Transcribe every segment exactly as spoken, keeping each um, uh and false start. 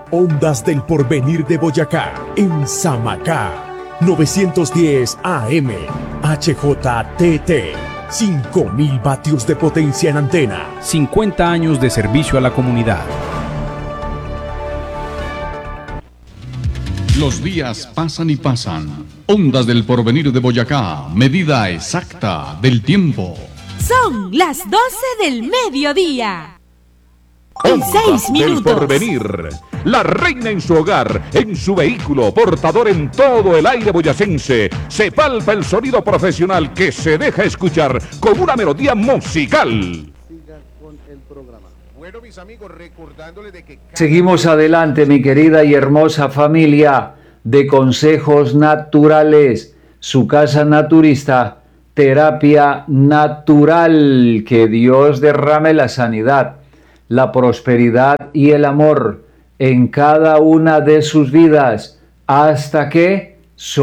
Ondas del Porvenir de Boyacá, en Samacá. novecientos diez A M, H J T T. cinco mil vatios de potencia en antena. cincuenta años de servicio a la comunidad. Los días pasan y pasan. Ondas del Porvenir de Boyacá, medida exacta del tiempo. Son las doce del mediodía. En Ondas seis minutos. del Porvenir. La reina en su hogar, en su vehículo, portador en todo el aire boyacense. Se palpa el sonido profesional que se deja escuchar con una melodía musical. Bueno, mis amigos, recordándoles de que... Seguimos adelante, mi querida y hermosa familia de Consejos Naturales, su casa naturista, terapia natural. Que Dios derrame la sanidad, la prosperidad y el amor en cada una de sus vidas, hasta que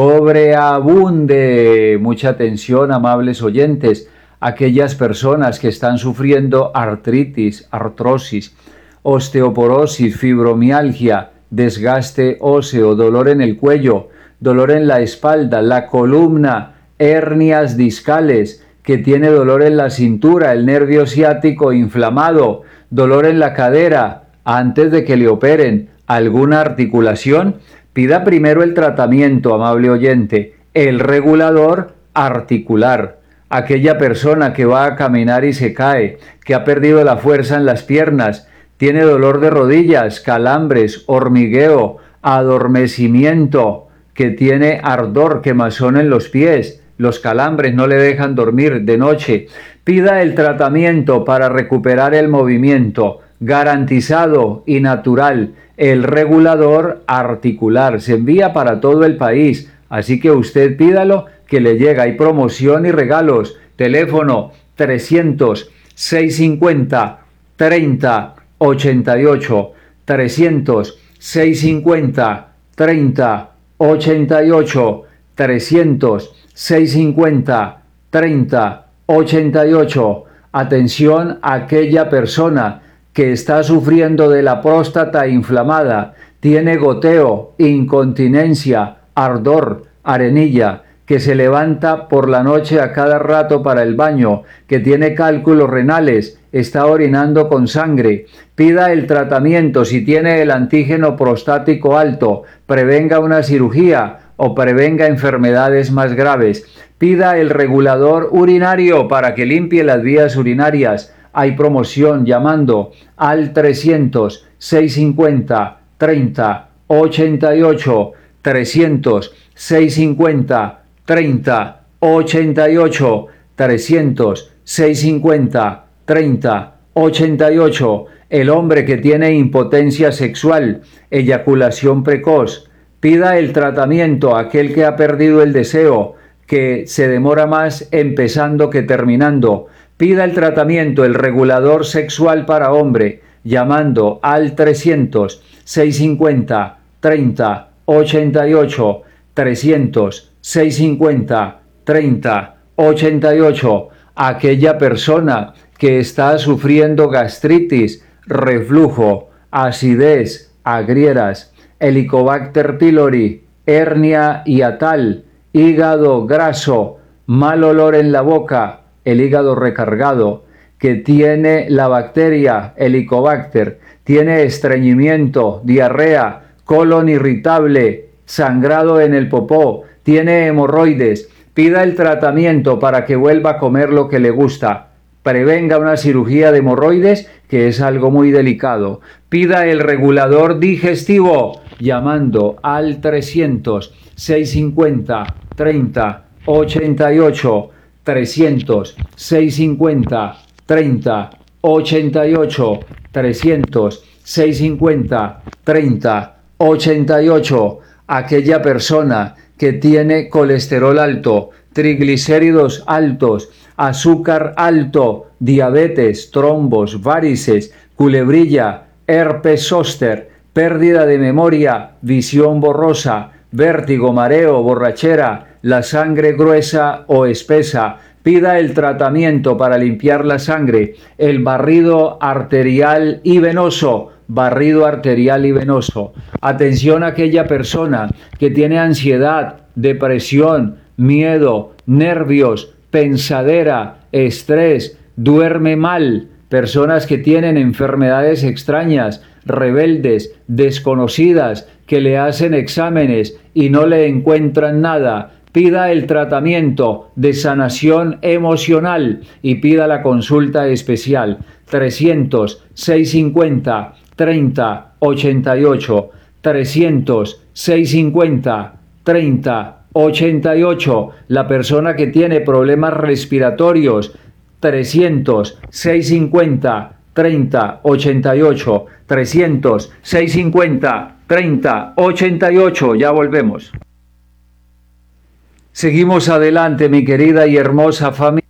sobreabunde. Mucha atención, amables oyentes. Aquellas personas que están sufriendo artritis, artrosis, osteoporosis, fibromialgia, desgaste óseo, dolor en el cuello, dolor en la espalda, la columna, hernias discales, que tiene dolor en la cintura, el nervio ciático inflamado, dolor en la cadera, antes de que le operen alguna articulación, pida primero el tratamiento, amable oyente, el regulador articular. Aquella persona que va a caminar y se cae, que ha perdido la fuerza en las piernas, tiene dolor de rodillas, calambres, hormigueo, adormecimiento, que tiene ardor, quemazón en los pies, los calambres no le dejan dormir de noche, pida el tratamiento para recuperar el movimiento, garantizado y natural, el regulador articular. Se envía para todo el país, así que usted pídalo, que le llega. Hay promoción y regalos. Teléfono trescientos, seiscientos cincuenta, treinta, ochenta y ocho, trescientos, seiscientos cincuenta, treinta, ochenta y ocho, trescientos, seiscientos cincuenta, treinta, ochenta y ocho. Atención a aquella persona que está sufriendo de la próstata inflamada, tiene goteo, incontinencia, ardor, arenilla, que se levanta por la noche a cada rato para el baño, que tiene cálculos renales, está orinando con sangre. Pida el tratamiento. Si tiene el antígeno prostático alto, prevenga una cirugía o prevenga enfermedades más graves. Pida el regulador urinario para que limpie las vías urinarias. Hay promoción llamando al trescientos, seiscientos cincuenta, treinta, ochenta y ocho, trescientos, seiscientos cincuenta, treinta, ochenta y ocho, trescientos, seiscientos cincuenta, treinta, ochenta y ocho. El hombre que tiene impotencia sexual, eyaculación precoz, pida el tratamiento. Aquel que ha perdido el deseo, que se demora más empezando que terminando, pida el tratamiento, el regulador sexual para hombre, llamando al trescientos, seiscientos cincuenta, treinta, ochenta y ocho, trescientos, seiscientos cincuenta, treinta, ochenta y ocho. Aquella persona que está sufriendo gastritis, reflujo, acidez, agrieras, Helicobacter pylori, hernia hiatal, hígado graso, mal olor en la boca, el hígado recargado, que tiene la bacteria Helicobacter, tiene estreñimiento, diarrea, colon irritable, sangrado en el popó, tiene hemorroides, pida el tratamiento para que vuelva a comer lo que le gusta. Prevenga una cirugía de hemorroides, que es algo muy delicado. Pida el regulador digestivo, llamando al trescientos, seiscientos cincuenta, treinta, ochenta y ocho, trescientos, seiscientos cincuenta, treinta, ochenta y ocho, trescientos, seiscientos cincuenta, treinta, ochenta y ocho. Aquella persona que tiene colesterol alto, triglicéridos altos, azúcar alto, diabetes, trombos, varices, culebrilla, herpes zóster, pérdida de memoria, visión borrosa, vértigo, mareo, borrachera, la sangre gruesa o espesa. Pida el tratamiento para limpiar la sangre, el barrido arterial y venoso barrido arterial y venoso. Atención a aquella persona que tiene ansiedad, depresión, miedo, nervios, pensadera, estrés, duerme mal, personas que tienen enfermedades extrañas, rebeldes, desconocidas, que le hacen exámenes y no le encuentran nada. Pida el tratamiento de sanación emocional y pida la consulta especial. trescientos, seiscientos cincuenta, treinta, ochenta y ocho. trescientos, seiscientos cincuenta, treinta, ochenta y ocho. La persona que tiene problemas respiratorios. trescientos, seiscientos cincuenta, treinta, ochenta y ocho. trescientos, seiscientos cincuenta, treinta, ochenta y ocho. Ya volvemos. Seguimos adelante, mi querida y hermosa familia.